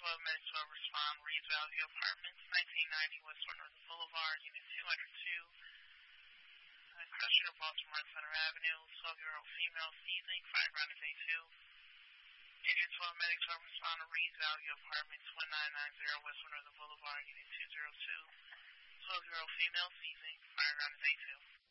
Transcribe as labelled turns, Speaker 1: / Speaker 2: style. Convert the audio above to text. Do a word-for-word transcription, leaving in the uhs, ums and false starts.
Speaker 1: twelve minutes will respond. Reed's Valley Apartments, nineteen ninety West Northern Boulevard, Unit two hundred two. Crusher, Baltimore Center Avenue, twelve-year-old female, seizing, fireground is A two. Agent twelve medics will respond to Reed's Valley Apartments, one nine nine zero West Northern Boulevard, Unit two zero two. twelve-year-old female, seizing, fireground is A two.